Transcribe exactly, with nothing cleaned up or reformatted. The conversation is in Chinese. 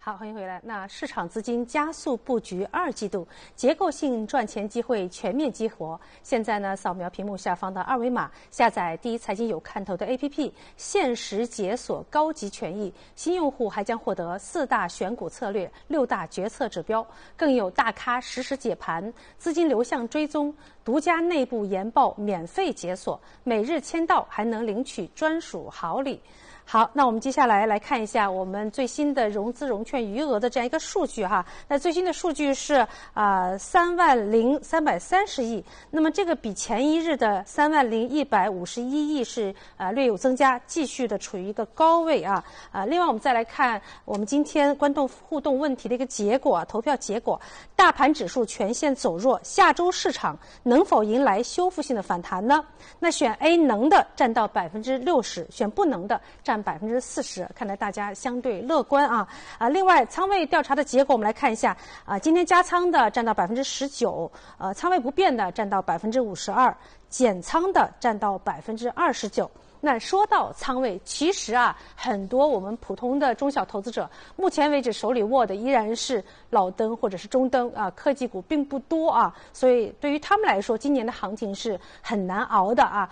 好，欢迎回来。那市场资金加速布局二季度，结构性赚钱机会全面激活。现在呢，扫描屏幕下方的二维码，下载第一财经有看头的 A P P， 限时解锁高级权益。新用户还将获得四大选股策略、六大决策指标，更有大咖实时解盘、资金流向追踪、独家内部研报免费解锁，每日签到还能领取专属好礼。好，那我们接下来来看一下我们最新的融资融券余额的这样一个数据哈。那最新的数据是啊三万零三百三十亿，那么这个比前一日的三万零一百五十一亿是啊略有增加，继续的处于一个高位啊啊。另外我们再来看我们今天观众互动问题的一个结果，投票结果，大盘指数全线走弱，下周市场能否迎来修复性的反弹呢？那选 A 能的占到百分之六十，选不能的占百分之四十，看来大家相对乐观啊啊！另外，仓位调查的结果我们来看一下啊，今天加仓的占到百分之十九，呃，仓位不变的占到百分之五十二，减仓的占到百分之二十九。那说到仓位，其实啊，很多我们普通的中小投资者，目前为止手里握的依然是老登或者是中登啊，科技股并不多啊，所以对于他们来说，今年的行情是很难熬的啊。